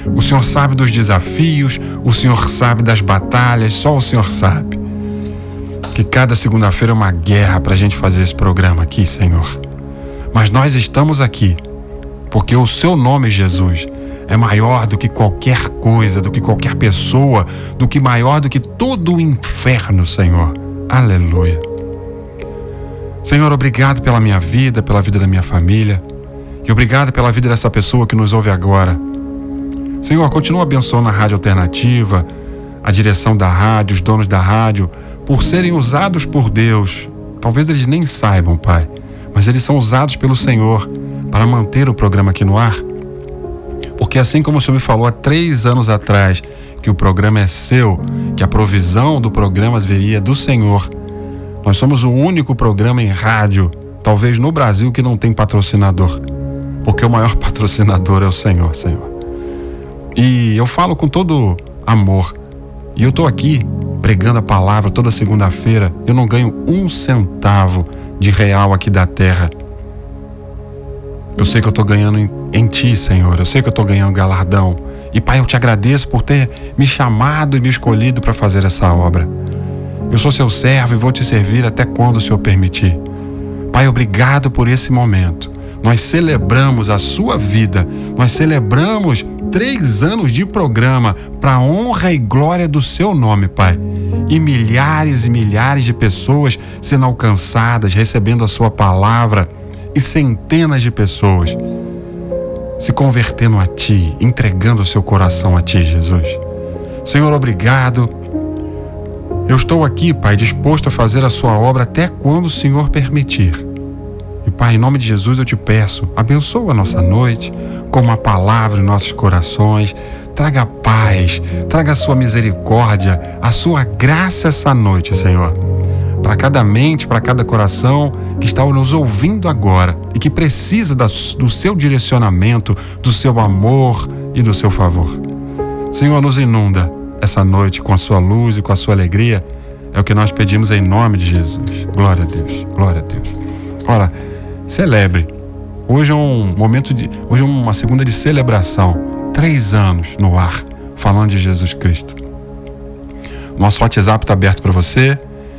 O Senhor sabe dos desafios, o Senhor sabe das batalhas, só o Senhor sabe. Que cada segunda-feira é uma guerra para a gente fazer esse programa aqui, Senhor. Mas nós estamos aqui porque o Seu nome, Jesus, é maior do que qualquer coisa, do que qualquer pessoa, maior do que todo o inferno, Senhor. Aleluia. Senhor, obrigado pela minha vida, pela vida da minha família. E obrigado pela vida dessa pessoa que nos ouve agora. Senhor, continua abençoando a Rádio Alternativa, a direção da rádio, os donos da rádio, por serem usados por Deus. Talvez eles nem saibam, Pai, mas eles são usados pelo Senhor para manter o programa aqui no ar. Porque assim como o Senhor me falou há 3 anos atrás que o programa é seu, que a provisão do programa viria do Senhor, nós somos o único programa em rádio, talvez no Brasil, que não tem patrocinador. Porque o maior patrocinador é o Senhor, Senhor. E eu falo com todo amor. E eu estou aqui pregando a palavra toda segunda-feira. Eu não ganho 1 centavo de real aqui da terra. Eu sei que eu estou ganhando em Ti, Senhor. Eu sei que eu estou ganhando galardão. E Pai, eu Te agradeço por ter me chamado e me escolhido para fazer essa obra. Eu sou Seu servo e vou Te servir até quando o Senhor permitir. Pai, obrigado por esse momento. Nós celebramos a Sua vida. Nós celebramos 3 anos de programa para a honra e glória do Seu nome, Pai. E milhares de pessoas sendo alcançadas, recebendo a Sua palavra. E centenas de pessoas se convertendo a Ti, entregando o seu coração a Ti, Jesus. Senhor, obrigado. Eu estou aqui, Pai, disposto a fazer a Sua obra até quando o Senhor permitir. E, Pai, em nome de Jesus eu Te peço, abençoa a nossa noite com uma palavra em nossos corações. Traga paz, traga a Sua misericórdia, a Sua graça essa noite, Senhor. Para cada mente, para cada coração que está nos ouvindo agora e que precisa do Seu direcionamento, do Seu amor e do Seu favor. Senhor, nos inunda essa noite com a Sua luz e com a Sua alegria. É o que nós pedimos em nome de Jesus. Glória a Deus, glória a Deus. Ora, celebre. Hoje é hoje é uma segunda de celebração. 3 anos no ar, falando de Jesus Cristo. Nosso WhatsApp está aberto para você.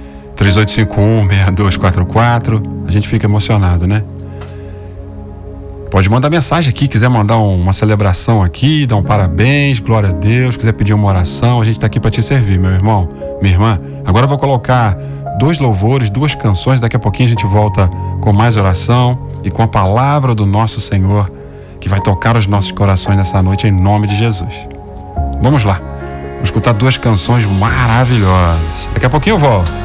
3851-6244. A gente fica emocionado, né? Pode mandar mensagem aqui, quiser mandar uma celebração aqui, dar um parabéns, glória a Deus, quiser pedir uma oração, a gente está aqui para te servir, meu irmão, minha irmã. Agora eu vou colocar 2 louvores, 2 canções, daqui a pouquinho a gente volta com mais oração e com a palavra do nosso Senhor, que vai tocar os nossos corações nessa noite, em nome de Jesus. Vamos lá, vou escutar 2 canções maravilhosas. Daqui a pouquinho eu volto.